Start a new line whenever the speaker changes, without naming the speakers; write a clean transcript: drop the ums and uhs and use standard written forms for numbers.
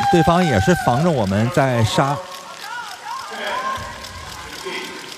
对方也是防着我们在杀。